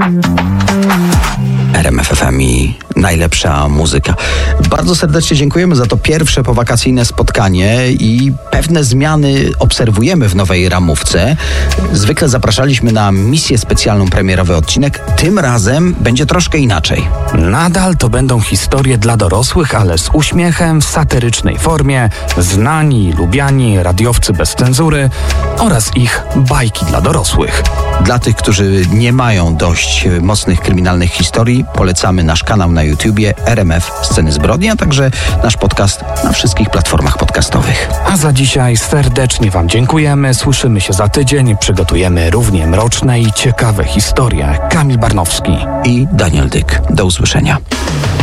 RMF FM i najlepsza muzyka. Bardzo serdecznie dziękujemy za to pierwsze powakacyjne spotkanie i pewne zmiany obserwujemy w nowej ramówce. Zwykle zapraszaliśmy na misję specjalną, premierowy odcinek. Tym razem będzie troszkę inaczej. Nadal to będą historie dla dorosłych, ale z uśmiechem, w satyrycznej formie, znani i lubiani radiowcy bez cenzury oraz ich bajki dla dorosłych. Dla tych, którzy nie mają dość mocnych kryminalnych historii, polecamy nasz kanał na YouTubie RMF Sceny Zbrodni, a także nasz podcast na wszystkich platformach podcastowych. A za dzisiaj serdecznie Wam dziękujemy. Słyszymy się za tydzień. Przygotujemy równie mroczne i ciekawe historie. Kamil Barnowski i Daniel Dyk. Do usłyszenia.